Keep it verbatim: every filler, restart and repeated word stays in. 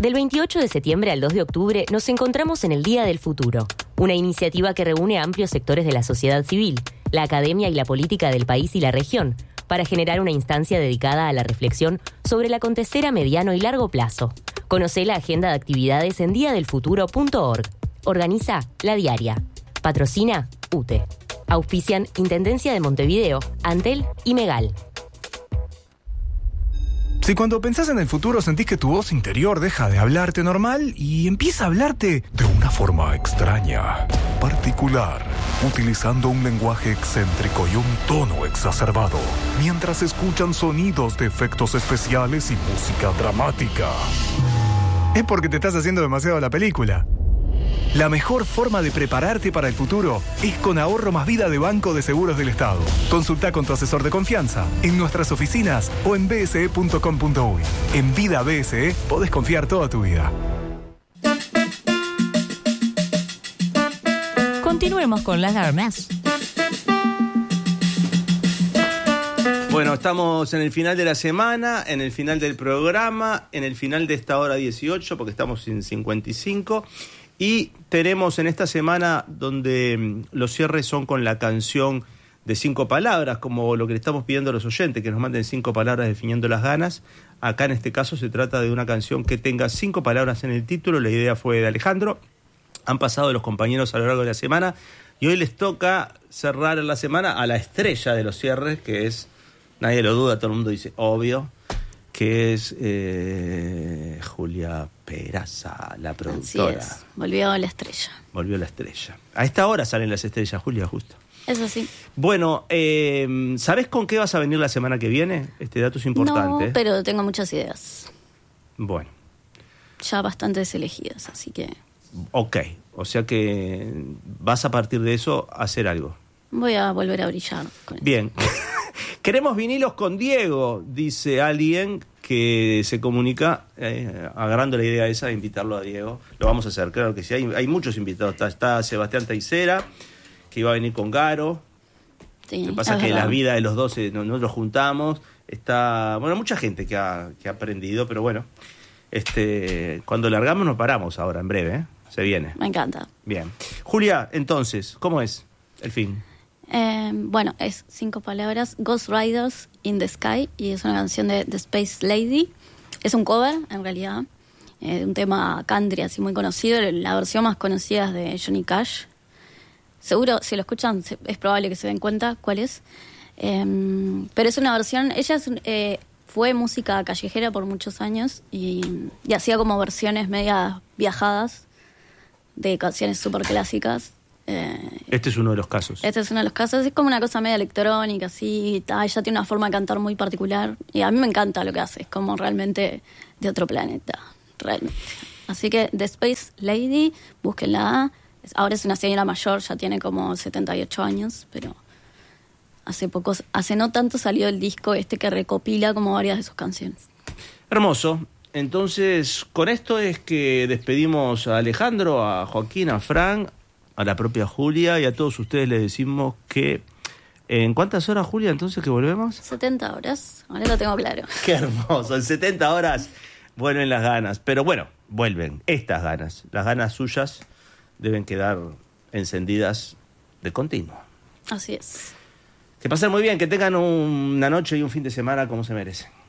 Del veintiocho de septiembre al dos de octubre nos encontramos en el Día del Futuro, una iniciativa que reúne a amplios sectores de la sociedad civil, la academia y la política del país y la región, para generar una instancia dedicada a la reflexión sobre el acontecer a mediano y largo plazo. Conocé la agenda de actividades en dia del futuro punto org. Organiza La Diaria. Patrocina U T E. Auspician Intendencia de Montevideo, Antel y Megal. Si cuando pensás en el futuro sentís que tu voz interior deja de hablarte normal y empieza a hablarte de una forma extraña, particular, utilizando un lenguaje excéntrico y un tono exacerbado, mientras escuchan sonidos de efectos especiales y música dramática, es porque te estás haciendo demasiado la película. La mejor forma de prepararte para el futuro es con Ahorro Más Vida de Banco de Seguros del Estado. Consulta con tu asesor de confianza en nuestras oficinas o en b s e punto com punto u y. En Vida B S E podés confiar toda tu vida. Continuemos con las ganas. Bueno, estamos en el final de la semana, en el final del programa, en el final de esta hora dieciocho, porque estamos en cincuenta y cinco. Y tenemos en esta semana donde los cierres son con la canción de cinco palabras, como lo que le estamos pidiendo a los oyentes, que nos manden cinco palabras definiendo las ganas. Acá en este caso se trata de una canción que tenga cinco palabras en el título. La idea fue de Alejandro. Han pasado los compañeros a lo largo de la semana y hoy les toca cerrar la semana a la estrella de los cierres, que es, nadie lo duda, todo el mundo dice obvio, que es eh, Julia Peraza, la productora. Así es, volvió la estrella. Volvió la estrella. A esta hora salen las estrellas, Julia, justo. Eso sí. Bueno, eh, ¿sabés con qué vas a venir la semana que viene? Este dato es importante. No, pero tengo muchas ideas. Bueno. Ya bastantes elegidas, así que... Ok, o sea que vas a partir de eso a hacer algo. Voy a volver a brillar con esto. Bien. Queremos vinilos con Diego, dice alguien que se comunica, eh, agarrando la idea esa de invitarlo a Diego. Lo vamos a hacer, claro que sí. Hay, hay muchos invitados. Está, está Sebastián Taicera, que iba a venir con Garo. Sí, Lo que pasa es que verdad. la vida de los dos eh, no, no los juntamos. Está, bueno, mucha gente que ha, que ha aprendido, pero bueno, este, cuando largamos nos paramos ahora, en breve, ¿eh? Se viene. Me encanta. Bien. Julia, entonces, ¿cómo es el fin? Eh, bueno, es cinco palabras. Ghost Riders in the Sky. Y es una canción de The Space Lady. Es un cover, en realidad, eh, de un tema country así muy conocido. La versión más conocida es de Johnny Cash. Seguro, si lo escuchan, es probable que se den cuenta cuál es. Eh, pero es una versión... Ella es, eh, fue música callejera por muchos años y, y hacía como versiones medias viajadas de canciones súper clásicas. Eh, Este es uno de los casos. Este es uno de los casos. Es como una cosa media electrónica, así. Ta, ella tiene una forma de cantar muy particular. Y a mí me encanta lo que hace. Es como realmente de otro planeta. Realmente. Así que The Space Lady, búsquenla. Ahora es una señora mayor, ya tiene como setenta y ocho años, pero hace poco, hace no tanto salió el disco este que recopila como varias de sus canciones. Hermoso. Entonces, con esto es que despedimos a Alejandro, a Joaquín, a Fran, a la propia Julia, y a todos ustedes les decimos que... ¿En cuántas horas, Julia, entonces que volvemos? setenta horas, ahora lo tengo claro. Qué hermoso, en setenta horas vuelven las ganas. Pero bueno, vuelven estas ganas. Las ganas suyas deben quedar encendidas de continuo. Así es. Que pasen muy bien, que tengan una noche y un fin de semana como se merecen.